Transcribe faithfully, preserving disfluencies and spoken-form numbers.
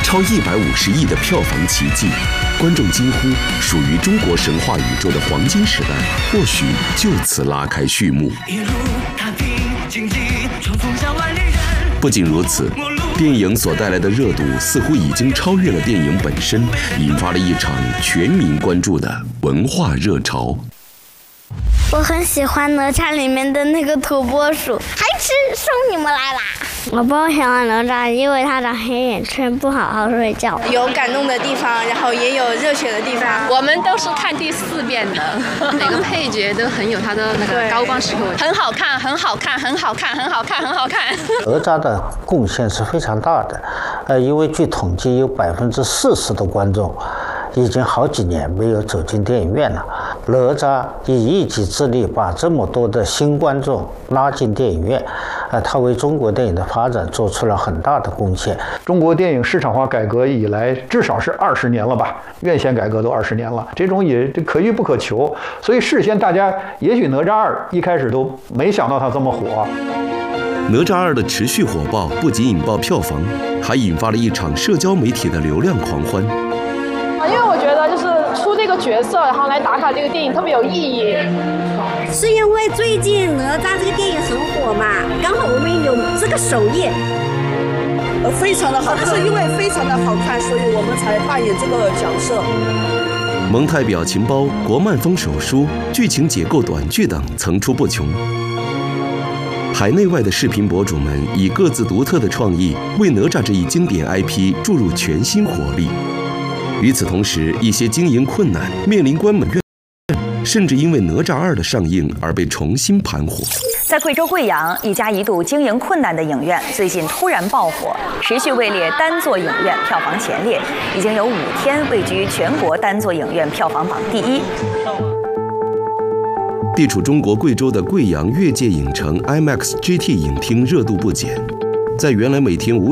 超一百五十亿的票房奇迹，观众惊呼属于中国神话宇宙的黄金时代，或许就此拉开序幕。不仅如此，电影所带来的热度似乎已经超越了电影本身，引发了一场全民关注的文化热潮。 我很喜欢哪吒里面的那个土拨鼠，还吃送你们来啦！我不喜欢哪吒，因为他长黑眼圈，不好好睡觉。 有感动的地方，然后也有热血的地方。 我们都是看第四遍的，每个配角都很有他的那个高光时刻，很好看，很好看，很好看，很好看，很好看。 哪吒的贡献是非常大的，呃，因为据统计有百分之四十的观众已经好几年没有走进电影院了。哪吒以一己之力把这么多的新观众拉进电影院，呃，他为中国电影的发展做出了很大的贡献。 中国电影市场化改革以来，至少是二十年了吧？院线改革都二十年了，这种也可遇不可求。所以事先大家也许哪吒二一开始都没想到它这么火。 哪吒二的持续火爆，不仅引爆票房，还引发了一场社交媒体的流量狂欢。 因为我觉得就是出这个角色，然后来打卡这个电影特别有意义。 是因为最近哪吒这个电影很火嘛，刚好我们有这个首页， 呃，非常的好，就是因为非常的好看，所以我们才扮演这个角色。 蒙太表情包、国漫风手书、剧情解构短剧等层出不穷。海内外的视频博主们以各自独特的创意，为哪吒这一经典 I P 注入全新活力。与此同时，一些经营困难、面临关门院，甚至因为哪吒二的上映而被重新盘活。 在贵州贵阳，一家一度经营困难的影院最近突然爆火，持续位列单座影院票房前列，已经有五天位居全国单座影院票房榜第一。 地处中国贵州的贵阳越界影城 IMAX G T 影厅热度不减，在原来每天五